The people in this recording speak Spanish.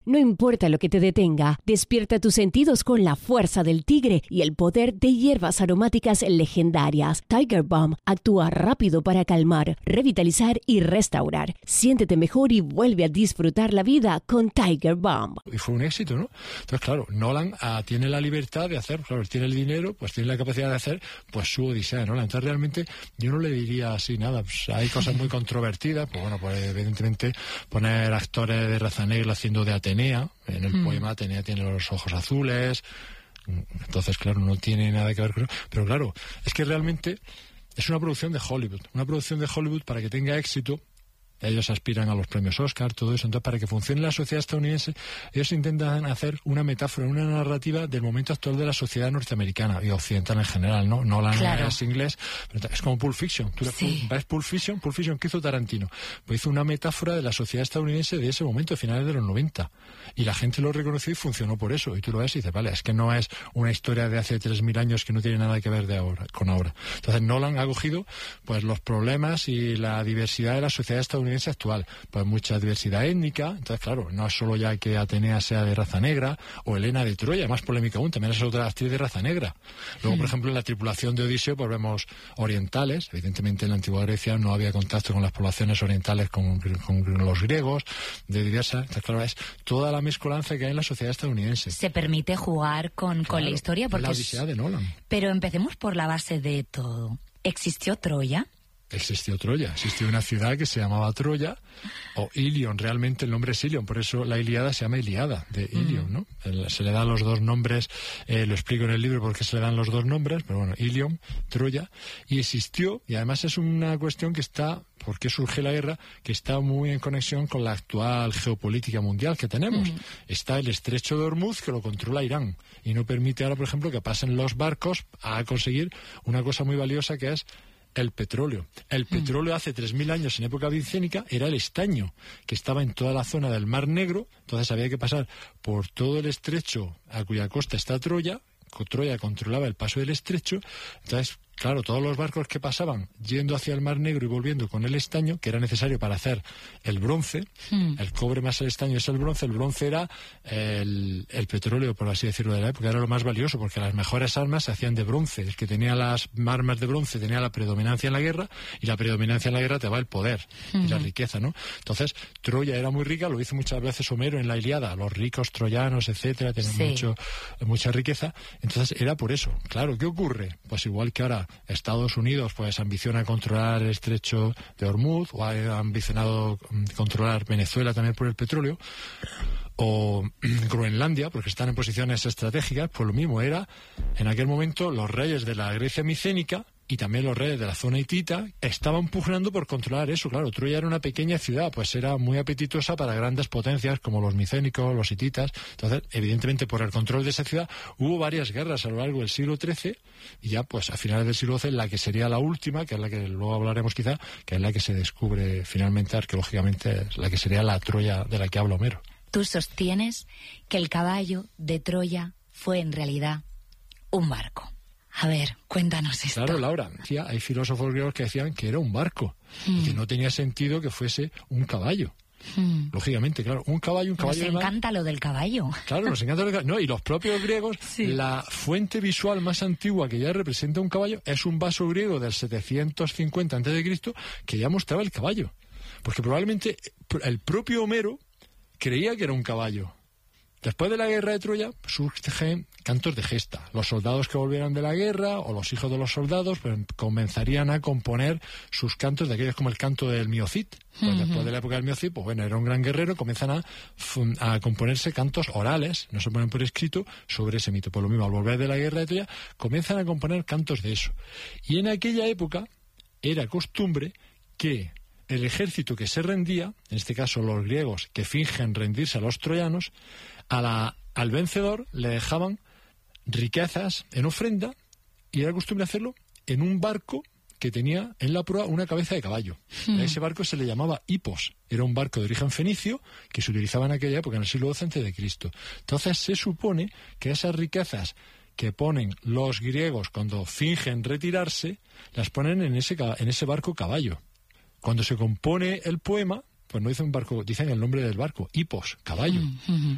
No importa lo que te detenga, despierta tus sentidos con la fuerza del tigre y el poder de hierbas aromáticas legendarias. Tiger Balm actúa rápido para calmar, revitalizar y restaurar. Siéntete mejor y vuelve a disfrutar la vida con Tiger Balm. Y fue un éxito, ¿no? Entonces, claro, Nolan tiene la libertad de hacer, claro, tiene el dinero, pues tiene la capacidad de hacer pues su odisea, ¿no? Entonces, realmente, yo no le diría así nada. Pues, hay cosas muy controvertidas, pues bueno, pues evidentemente poner actores de raza negra haciendo de Atenea. En el poema Atenea tiene los ojos azules. Entonces, claro, no tiene nada que ver con eso. Pero claro, es que realmente es una producción de Hollywood. Una producción de Hollywood, para que tenga éxito, ellos aspiran a los premios Oscar, todo eso. Entonces, para que funcione la sociedad estadounidense, ellos intentan hacer una metáfora, una narrativa del momento actual de la sociedad norteamericana y occidental en general, ¿no? Nolan es inglés, pero es como Pulp Fiction. Tú ves Pulp Fiction, ¿qué hizo Tarantino? Pues hizo una metáfora de la sociedad estadounidense de ese momento, de finales de los 90. Y la gente lo reconoció y funcionó por eso. Y tú lo ves y dices, vale, es que no es una historia de hace 3.000 años que no tiene nada que ver con ahora. Entonces, Nolan ha cogido pues los problemas y la diversidad de la sociedad estadounidense actual, pues mucha diversidad étnica. Entonces, claro, no es solo ya que Atenea sea de raza negra, o Helena de Troya, más polémica aún, también es otra actriz de raza negra. Luego, por ejemplo, en la tripulación de Odiseo, pues vemos orientales. Evidentemente, en la antigua Grecia no había contacto con las poblaciones orientales, con los griegos, de diversas. Entonces, claro, es toda la mezcolanza que hay en la sociedad estadounidense. Se permite jugar con la historia, porque la odisea de Nolan. Pero empecemos por la base de todo. ¿Existió Troya? Existió Troya, existió una ciudad que se llamaba Troya, o Ilion, realmente el nombre es Ilion, por eso la Ilíada se llama Ilíada, de Ilion, ¿no? Se le dan los dos nombres, lo explico en el libro por qué se le dan los dos nombres, pero bueno, Ilion, Troya, y existió, y además es una cuestión que está, ¿por qué surge la guerra?, que está muy en conexión con la actual geopolítica mundial que tenemos. Está el estrecho de Hormuz, que lo controla Irán, y no permite ahora, por ejemplo, que pasen los barcos a conseguir una cosa muy valiosa que es el petróleo. El petróleo hace 3.000 años, en época micénica, era el estaño, que estaba en toda la zona del Mar Negro. Entonces había que pasar por todo el estrecho a cuya costa está Troya. Troya controlaba el paso del estrecho. Entonces, claro, todos los barcos que pasaban yendo hacia el Mar Negro y volviendo con el estaño, que era necesario para hacer el bronce, el cobre más el estaño es el bronce era el petróleo, por así decirlo, de la época, era lo más valioso, porque las mejores armas se hacían de bronce. El que tenía las armas de bronce tenía la predominancia en la guerra, y la predominancia en la guerra te va el poder y la riqueza, ¿no? Entonces, Troya era muy rica, lo hizo muchas veces Homero en la Ilíada, los ricos troyanos, etcétera, tenían mucha riqueza. Entonces, era por eso. Claro, ¿qué ocurre? Pues igual que ahora Estados Unidos pues ambiciona controlar el estrecho de Hormuz, o ha ambicionado controlar Venezuela también por el petróleo, o Groenlandia, porque están en posiciones estratégicas, pues lo mismo era, en aquel momento, los reyes de la Grecia micénica y también los reyes de la zona hitita estaban pugnando por controlar eso. Claro, Troya era una pequeña ciudad, pues era muy apetitosa para grandes potencias como los micénicos, los hititas. Entonces, evidentemente, por el control de esa ciudad hubo varias guerras a lo largo del siglo XIII, y ya pues a finales del siglo XII la que sería la última, que es la que luego hablaremos quizá, que es la que se descubre finalmente arqueológicamente, es la que sería la Troya de la que habla Homero. Tú sostienes que el caballo de Troya fue en realidad un barco. A ver, cuéntanos esto. Claro, Laura, hay filósofos griegos que decían que era un barco, y que no tenía sentido que fuese un caballo. Lógicamente, claro, un caballo. Nos encanta lo del caballo. Claro, nos encanta lo del caballo. No, y los propios griegos, la fuente visual más antigua que ya representa un caballo es un vaso griego del 750 a.C. que ya mostraba el caballo. Porque probablemente el propio Homero creía que era un caballo. Después de la guerra de Troya surgen cantos de gesta. Los soldados que volvieron de la guerra, o los hijos de los soldados, pues comenzarían a componer sus cantos, de aquellos como el canto del Miocid. Pues después de la época del Miocid, pues bueno, era un gran guerrero, comienzan a componerse cantos orales, no se ponen por escrito, sobre ese mito. Por lo mismo, al volver de la guerra de Troya, comienzan a componer cantos de eso. Y en aquella época era costumbre que el ejército que se rendía, en este caso los griegos que fingen rendirse a los troyanos, al vencedor le dejaban riquezas en ofrenda, y era costumbre hacerlo en un barco que tenía en la proa una cabeza de caballo. A ese barco se le llamaba Hipos. Era un barco de origen fenicio que se utilizaba en aquella época, en el siglo XII a.C. Entonces se supone que esas riquezas que ponen los griegos cuando fingen retirarse, las ponen en ese barco caballo. Cuando se compone el poema, pues no dicen barco, dicen el nombre del barco, Hipos, caballo.